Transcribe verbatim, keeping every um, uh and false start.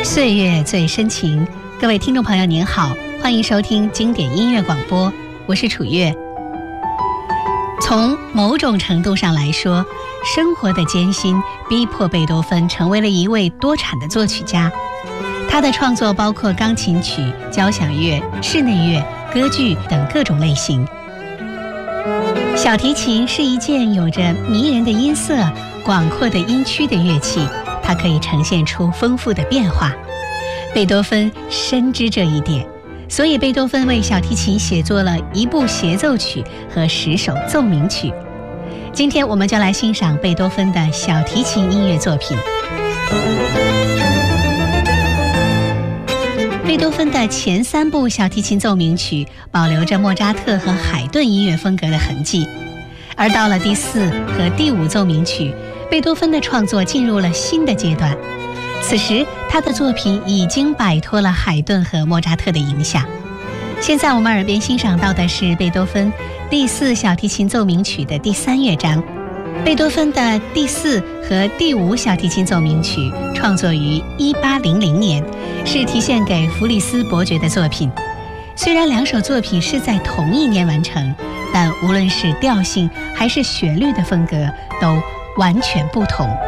岁月最深情，各位听众朋友您好，欢迎收听经典音乐广播，我是楚月。从某种程度上来说，生活的艰辛逼迫贝多芬成为了一位多产的作曲家。他的创作包括钢琴曲、交响乐、室内乐、歌剧等各种类型。小提琴是一件有着迷人的音色、广阔的音区的乐器，它可以呈现出丰富的变化。贝多芬深知这一点，所以贝多芬为小提琴写作了一部协奏曲和十首奏鸣曲。今天我们就来欣赏贝多芬的小提琴音乐作品。贝多芬的前三部小提琴奏鸣曲保留着莫扎特和海顿音乐风格的痕迹，而到了第四和第五奏鸣曲，贝多芬的创作进入了新的阶段。此时他的作品已经摆脱了海顿和莫扎特的影响。现在我们耳边欣赏到的是贝多芬第四小提琴奏鸣曲的第三乐章。贝多芬的第四和第五小提琴奏鸣曲创作于一八零零年，是题献给弗里斯伯爵的作品。虽然两首作品是在同一年完成，但无论是调性还是旋律的风格都完全不同。